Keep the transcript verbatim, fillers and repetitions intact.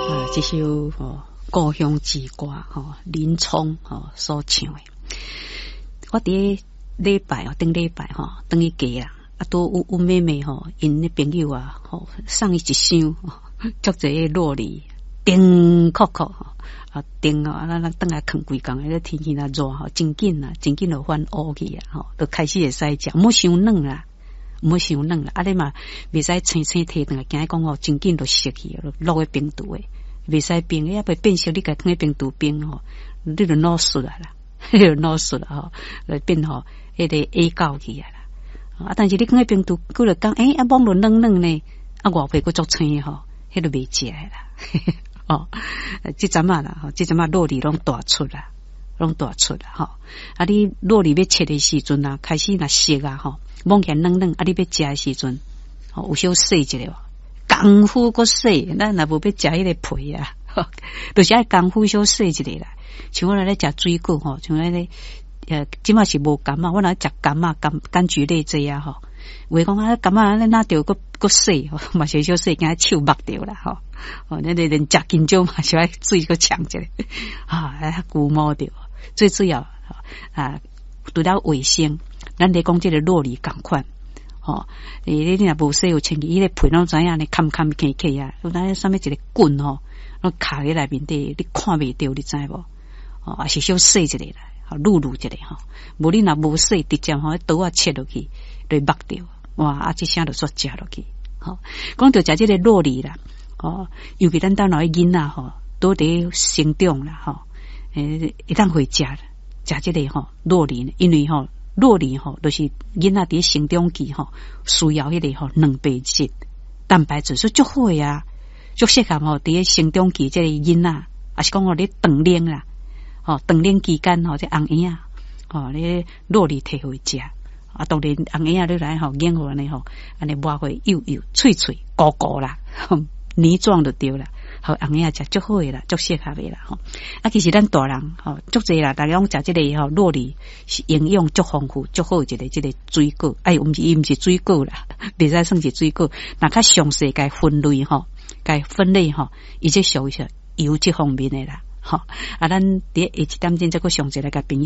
啊，这首吼故乡之歌吼，林冲吼所唱的。我伫礼拜哦，顶礼拜吼，等于家啦，啊，都有有妹妹吼，因的朋友啊，吼送伊一箱，足侪洛梨，叮扣扣吼，啊叮哦，啊咱咱等下啃规工，迄天气若热吼，真紧啦，真紧就翻乌去啊，吼，就开始会使食，莫伤软啦。唔好伤软啦，啊你嘛袂使青青摕转来，惊讲哦，真紧就熟去，落去冰橱诶，袂使冰，要袂变熟，你甲放喺冰橱冰吼，你就老熟啦啦，你就老熟啦吼，来变吼，迄个 A 高去啊啦，啊但是你放喺冰橱，过了讲，诶、欸，啊网络软软呢，啊外皮佫足青吼，迄个袂食诶啦，哦，即阵啊啦，吼，即阵啊洛梨拢大出啦。拢大出啦吼，啊你洛梨要切的时阵啊，开始若熟啊吼，摸起来软软，啊你要食的时阵，吼有小洗一下，功夫搁洗，咱若无要食迄个皮啊，就是爱功夫小洗一下啦。像我来咧食水果吼，像咧咧呃，即马是无柑啊，我来食柑啊，柑柑橘类这啊吼，话讲啊柑啊，咱拿着搁搁洗，嘛是小洗，惊手抹着啦吼，哦，你连食金蕉嘛是爱水搁呛一下，啊，啊牛毛着。最主要啊，除了卫生，咱咧讲这个洛梨共款，吼，你你若无洗有清气，伊个皮拢知影咧，坎坎起起啊，咱上面一个棍吼，拢卡喺内面底，你看袂到，你知无？哦，也是小洗一下啦，吼，撸撸一下吼，无你若无洗，直接吼刀啊切落去，就抹掉，哇，啊，这声就煞食落去，吼，讲到食这个洛梨啦，哦，尤其咱当老囡仔吼，都得成长啦，吼。诶，一旦会食食这个吼洛梨，因为吼洛梨吼就是囡仔伫成长期吼需要迄个吼蛋白质，蛋白质是足好呀，足适合吼伫成长期这个囡仔，也是讲我咧长龄啦，吼长龄期间吼这红叶啊，吼咧洛梨摕回食，啊当然红叶啊你来吼研好安尼吼，安尼抹会幼幼脆脆糊糊啦，泥状就对啦。好，红叶食足好诶啦，足适合诶啦吼。啊，其实咱大人吼足济啦，大家拢食即个吼洛梨是营养足丰富、足好一个即个水果。哎，毋是伊毋是水果啦，袂使算是水果。若较详细该分类吼，该分类吼，伊即属于油这方面诶啦。吼啊，咱伫下一点钟再个详细来甲朋友。